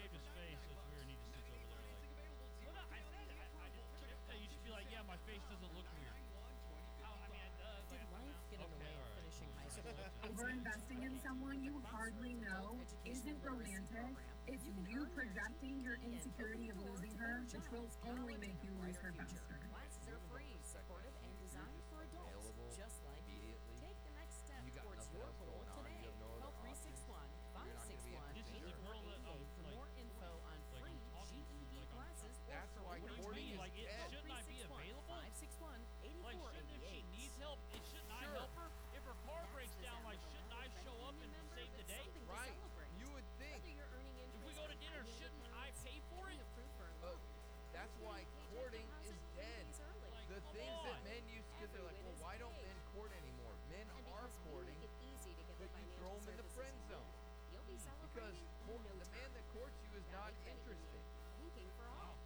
make his face. It's weird. And he just sits over there like. Well, no, I say that. I just took it. Yeah, you should be like, yeah, my face doesn't look weird. Oh, I mean, it does. Did life get in the way of finishing high school? Over-investing in someone you hardly know isn't romantic. It's you projecting your insecurity of losing her, which will only make you lose her faster. Classes are free, supportive, and designed for adults just like you. Take the next step towards your goal today. Call 361-561-8888 This is the girl that for like, more info on like free I'm talking to, GED like I'm classes or That's why What do you courting mean? is Like, dead. shouldn't I be available? 561-8488. Like, shouldn't if she needs help, shouldn't I help her? If her car breaks down, like, shouldn't I show up and save the day? Right. You would think. If we go to dinner, shouldn't I pay for it? Oh, that's why courting is dead. Like, The come things that on. men used to, they're like, well, why don't men court anymore? Men are courting, but you throw them in the friend zone. Because the man that courts you is not interested. Thinking for all.